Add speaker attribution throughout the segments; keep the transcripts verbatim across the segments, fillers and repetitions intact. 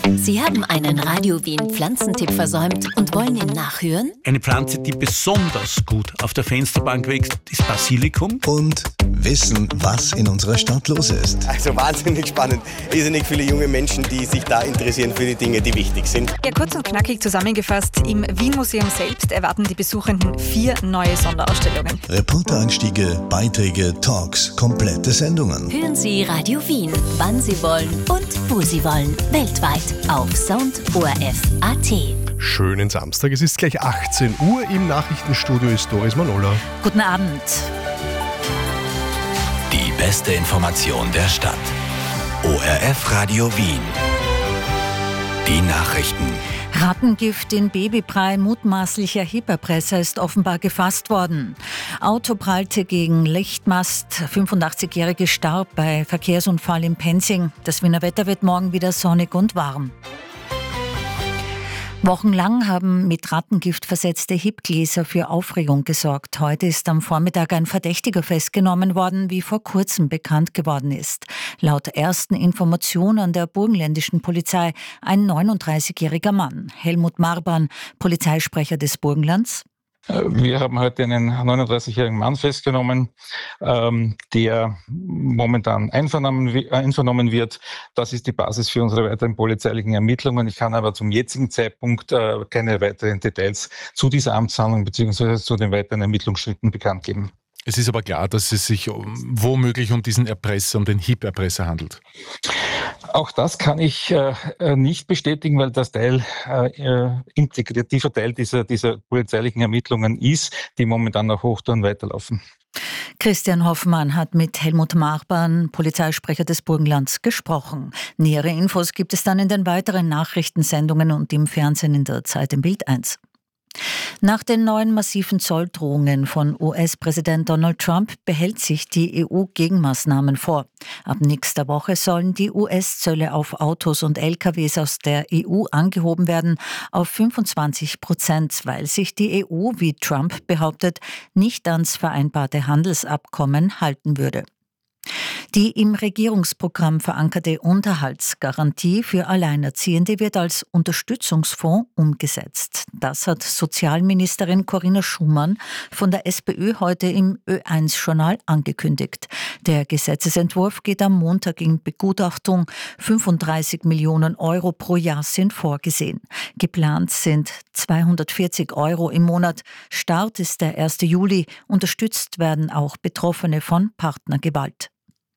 Speaker 1: Sie haben einen Radio Wien Pflanzentipp versäumt und wollen ihn nachhören?
Speaker 2: Eine Pflanze, die besonders gut auf der Fensterbank wächst, ist Basilikum.
Speaker 3: Und wissen, was in unserer Stadt los ist.
Speaker 4: Also wahnsinnig spannend. Irrsinnig viele junge Menschen, die sich da interessieren für die Dinge, die wichtig sind.
Speaker 5: Ja, kurz und knackig zusammengefasst, im Wien-Museum selbst erwarten die Besuchenden vier neue Sonderausstellungen.
Speaker 3: Reportereinstiege, Beiträge, Talks, komplette Sendungen.
Speaker 1: Hören Sie Radio Wien, wann Sie wollen und wo Sie wollen. Weltweit auf Sound O R F Punkt A T.
Speaker 6: Schönen Samstag, es ist gleich achtzehn Uhr. Im Nachrichtenstudio ist Doris Manola.
Speaker 7: Guten Abend.
Speaker 8: Die beste Information der Stadt. O R F Radio Wien. Die Nachrichten.
Speaker 7: Rattengift in Babybrei mutmaßlicher Hyperpresser ist offenbar gefasst worden. Auto prallte gegen Lichtmast. fünfundachtzigjährige starb bei Verkehrsunfall in Penzing. Das Wiener Wetter wird morgen wieder sonnig und warm. Wochenlang haben mit Rattengift versetzte Hipgläser für Aufregung gesorgt. Heute ist am Vormittag ein Verdächtiger festgenommen worden, wie vor kurzem bekannt geworden ist. Laut ersten Informationen der burgenländischen Polizei ein neununddreißigjähriger Mann. Helmut Marban, Polizeisprecher des Burgenlands.
Speaker 9: Wir haben heute einen neununddreißigjährigen Mann festgenommen, ähm, der momentan einvernommen, einvernommen wird. Das ist die Basis für unsere weiteren polizeilichen Ermittlungen. Ich kann aber zum jetzigen Zeitpunkt äh, keine weiteren Details zu dieser Amtshandlung bzw. zu den weiteren Ermittlungsschritten bekannt geben.
Speaker 6: Es ist aber klar, dass es sich womöglich um diesen Erpresser, um den Hip-Erpresser handelt.
Speaker 9: Auch das kann ich äh, nicht bestätigen, weil das Teil, äh, integrativer Teil dieser, dieser polizeilichen Ermittlungen ist, die momentan auf Hochtouren weiterlaufen.
Speaker 7: Christian Hoffmann hat mit Helmut Marban, Polizeisprecher des Burgenlands, gesprochen. Nähere Infos gibt es dann in den weiteren Nachrichtensendungen und im Fernsehen in der Zeit im Bild eins. Nach den neuen massiven Zolldrohungen von U S-Präsident Donald Trump behält sich die E U Gegenmaßnahmen vor. Ab nächster Woche sollen die U S-Zölle auf Autos und L K Ws aus der E U angehoben werden auf fünfundzwanzig Prozent, weil sich die E U, wie Trump behauptet, nicht ans vereinbarte Handelsabkommen halten würde. Die im Regierungsprogramm verankerte Unterhaltsgarantie für Alleinerziehende wird als Unterstützungsfonds umgesetzt. Das hat Sozialministerin Corinna Schumann von der SPÖ heute im Ö eins Journal angekündigt. Der Gesetzesentwurf geht am Montag in Begutachtung. fünfunddreißig Millionen Euro pro Jahr sind vorgesehen. Geplant sind zweihundertvierzig Euro im Monat. Start ist der erste Juli. Unterstützt werden auch Betroffene von Partnergewalt.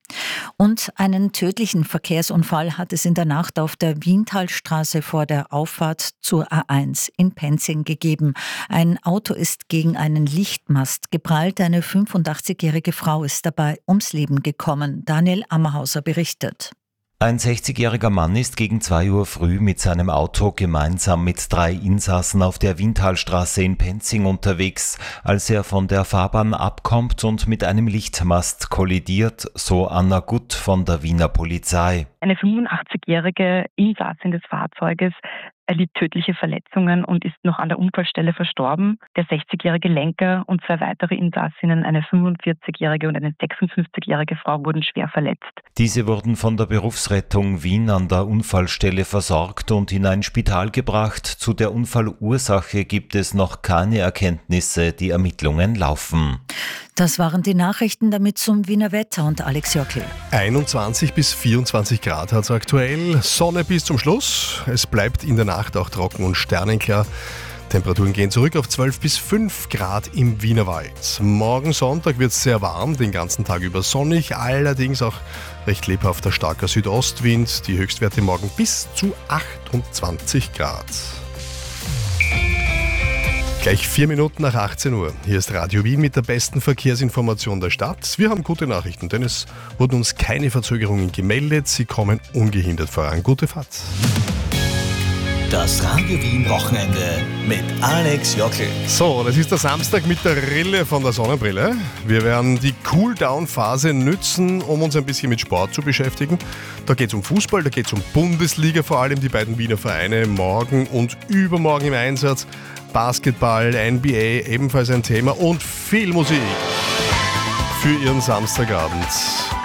Speaker 7: Und einen tödlichen Verkehrsunfall hat es in der Nacht auf der Wientalstraße vor der Auffahrt zur A eins in Penzing gegeben. Ein Auto ist gegen einen Lichtmast geprallt. Eine fünfundachtzigjährige Frau ist dabei ums Leben gekommen. Daniel Ammerhauser berichtet.
Speaker 10: Ein sechzigjähriger Mann ist gegen zwei Uhr früh mit seinem Auto gemeinsam mit drei Insassen auf der Wientalstraße in Penzing unterwegs, als er von der Fahrbahn abkommt und mit einem Lichtmast kollidiert, so Anna Gutt von der Wiener Polizei.
Speaker 11: Eine fünfundachtzigjährige Insassin des Fahrzeuges erlitt tödliche Verletzungen und ist noch an der Unfallstelle verstorben. Der sechzigjährige Lenker und zwei weitere Insassinnen, eine fünfundvierzigjährige und eine sechsundfünfzigjährige Frau, wurden schwer verletzt.
Speaker 10: Diese wurden von der Berufsrettung Wien an der Unfallstelle versorgt und in ein Spital gebracht. Zu der Unfallursache gibt es noch keine Erkenntnisse, die Ermittlungen laufen.
Speaker 7: Das waren die Nachrichten, damit zum Wiener Wetter und Alex Jockel.
Speaker 6: einundzwanzig bis vierundzwanzig Grad hat es aktuell, Sonne bis zum Schluss. Es bleibt in der Nacht auch trocken und sternenklar. Temperaturen gehen zurück auf zwölf bis fünf Grad im Wienerwald. Morgen Sonntag wird es sehr warm, den ganzen Tag über sonnig, allerdings auch recht lebhafter starker Südostwind. Die Höchstwerte morgen bis zu achtundzwanzig Grad. Gleich vier Minuten nach achtzehn Uhr. Hier ist Radio Wien mit der besten Verkehrsinformation der Stadt. Wir haben gute Nachrichten, denn es wurden uns keine Verzögerungen gemeldet. Sie kommen ungehindert voran. Gute Fahrt.
Speaker 8: Das Radio Wien Wochenende mit Alex Jockel.
Speaker 6: So, das ist der Samstag mit der Rille von der Sonnenbrille. Wir werden die Cooldown-Phase nützen, um uns ein bisschen mit Sport zu beschäftigen. Da geht es um Fußball, da geht es um Bundesliga, vor allem die beiden Wiener Vereine morgen und übermorgen im Einsatz. Basketball, N B A, ebenfalls ein Thema und viel Musik für Ihren Samstagabend.